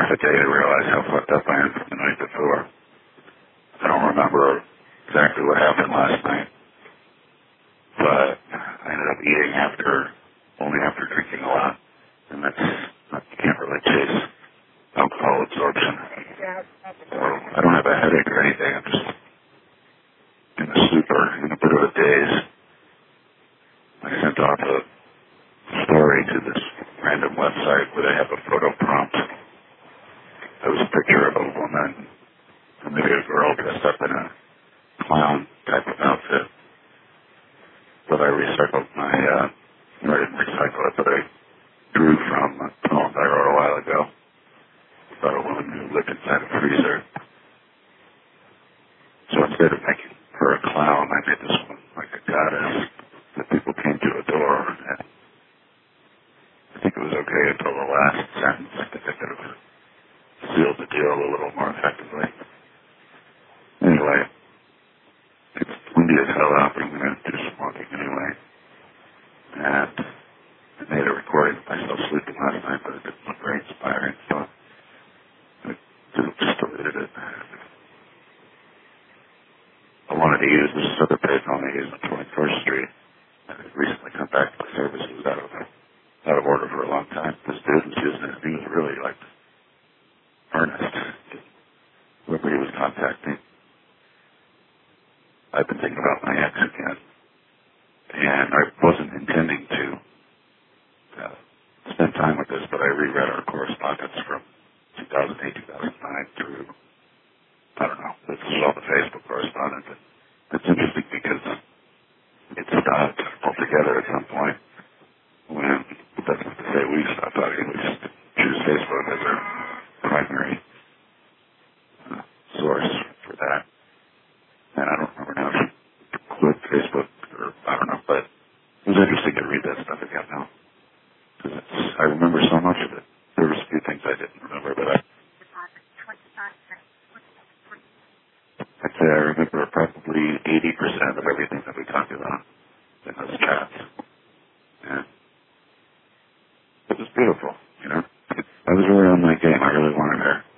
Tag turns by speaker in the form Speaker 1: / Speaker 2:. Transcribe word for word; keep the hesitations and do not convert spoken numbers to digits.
Speaker 1: a day to realize how fucked up I am from the night before. I don't remember exactly what happened last night, but I ended up eating after, only after drinking a lot, and that's, you can't really chase alcohol absorption. So I don't have a headache or anything. I'm just in a stupor, in a bit of a daze. I sent off a story to this random website where they have a photo prompt. There was a picture of a woman, or maybe a girl dressed up in a clown type of outfit. But I recycled my, uh, no, I didn't recycle it, but I drew from a poem I wrote a while ago about a woman who lived inside a freezer. So instead of making her a clown, I made this one like a goddess that people came to adore. And I think it was okay until the last sentence. I think I could have sealed the deal a little more effectively. Anyway, it's windy as hell out, but I'm going to do some walking anyway. And I made a recording of myself sleeping last night, but it didn't look very inspiring, so I just deleted it. I wanted to use this other page on I used on twenty-first Street. I had recently come back to the service. It was out of, out of order for a long time. This dude was using it. He was really, like, earnest. Whoever he was contacting. I've been thinking about my ex again. And I wasn't intending to uh, spend time with this, but I reread our correspondence from two thousand eight, two thousand nine through, I don't know, this is all the Facebook correspondence. It's interesting because it stopped altogether at some point when, that's not to say we stopped talking, we just choose Facebook as our primary uh, source for that. And I don't remember now if she quit Facebook or I don't know, but it was interesting to read that stuff again now. Because I remember so much of it. There was a few things I didn't remember, but I, I'd say I remember probably eighty percent of everything that we talked about in those chats. And it was beautiful, you know. I was really on my game. I really wanted her.